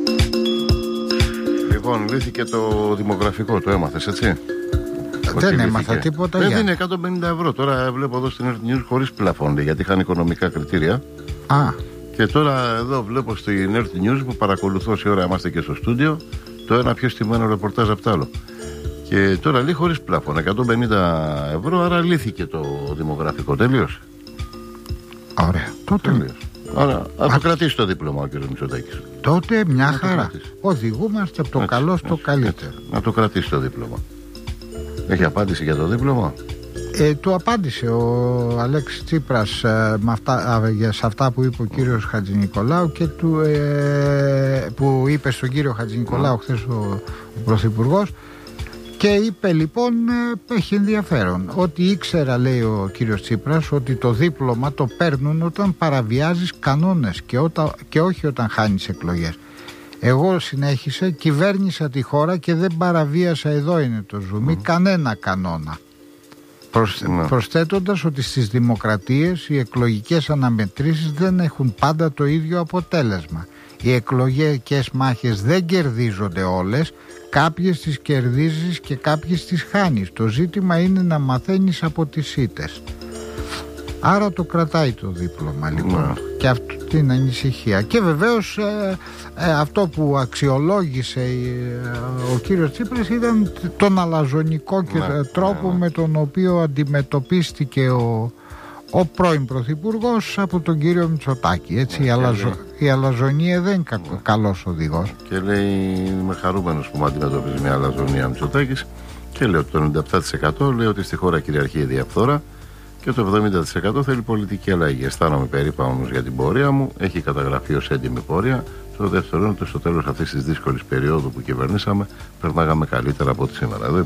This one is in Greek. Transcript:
Λοιπόν, λύθηκε το δημογραφικό, το έμαθες, έτσι? Δεν έμαθα τίποτα. Δεν είναι 150 ευρώ. Τώρα βλέπω εδώ στην Earth News χωρίς πλαφόν, γιατί είχαν οικονομικά κριτήρια. Και τώρα εδώ βλέπω στην Earth News που παρακολουθώ όση ώρα είμαστε και στο στούντιο, το ένα πιο στημένο ρεπορτάζ από το άλλο. Και τώρα λέει χωρίς πλαφόν, 150 ευρώ, άρα λύθηκε το δημογραφικό. Τελείωσε. Ωραία. Τότε. Άρα, θα το κρατήσει το δίπλωμα ο κ. Μητσοτάκης. Τότε μια χαρά. Οδηγούμαστε από το έτσι, καλό στο καλύτερο. Να το κρατήσει το δίπλωμα. Έχει απάντηση για το δίπλωμα? Του απάντησε ο Αλέξης Τσίπρας σε αυτά που είπε ο κύριος Χατζηνικολάου και που είπε στον κύριο Χατζηνικολάου χθες ο Πρωθυπουργός. Και είπε λοιπόν, έχει ενδιαφέρον, ότι ήξερα, λέει ο κύριος Τσίπρας, ότι το δίπλωμα το παίρνουν όταν παραβιάζεις κανόνες και όχι όταν χάνεις εκλογές. Εγώ, συνέχισε, κυβέρνησα τη χώρα και δεν παραβίασα, εδώ είναι το ζουμί, κανένα κανόνα. Προσθέτοντας ότι στις δημοκρατίες οι εκλογικές αναμετρήσεις δεν έχουν πάντα το ίδιο αποτέλεσμα. Οι εκλογικές μάχες δεν κερδίζονται όλες, κάποιες τις κερδίζεις και κάποιες τις χάνεις. Το ζήτημα είναι να μαθαίνεις από τις ήττες. Άρα το κρατάει το δίπλωμα λοιπόν. Και αυτή την ανησυχία. Και βεβαίως αυτό που αξιολόγησε ο κύριος Τσίπρας ήταν τον αλαζονικό τρόπο με τον οποίο αντιμετωπίστηκε ο πρώην Πρωθυπουργός από τον κύριο Μητσοτάκη. Έτσι, η αλαζονία δεν είναι καλός οδηγός. Και λέει, είμαι χαρούμενος που με αντιμετωπίζει μια αλαζονία Μητσοτάκης, και λέει ότι το 97% λέει ότι στη χώρα κυριαρχεί η διαφθόρα και το 70% θέλει πολιτική αλλαγή. Αισθάνομαι περήφανος για την πορεία μου, έχει καταγραφεί ως έντιμη πορεία. Το δεύτερο είναι ότι στο τέλος αυτής της δύσκολης περίοδου που κυβερνήσαμε περνάγαμε καλύτερα από ό,τι σήμερα.